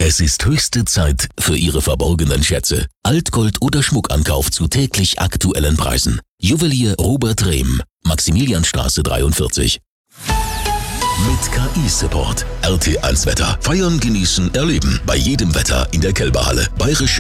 Es ist höchste Zeit für Ihre verborgenen Schätze. Altgold oder Schmuckankauf zu täglich aktuellen Preisen. Juwelier Robert Rehm, Maximilianstraße 43. Mit KI-Support. RT1 Wetter. Feiern, genießen, erleben. Bei jedem Wetter in der Kälberhalle. Bayerisch